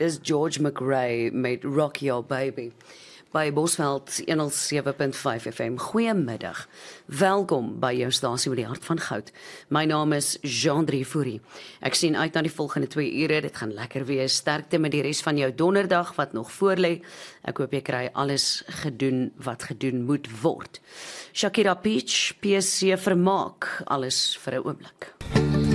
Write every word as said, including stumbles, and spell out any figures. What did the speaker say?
Dis George McRae met Rock Your Baby by Bosveld honderd sewe punt vyf F M. Goeiemiddag. Welkom by jou stasie met die hart van goud. My naam is Jean-Drie Fourie. Ek sien uit na die volgende twee ure. Dit gaan lekker wees. Sterkte met die res van jou donderdag wat nog voorlê. Ek hoop jy kry alles gedoen wat gedoen moet word. Shakira Peach, P C Vermaak, alles vir 'n oomblik.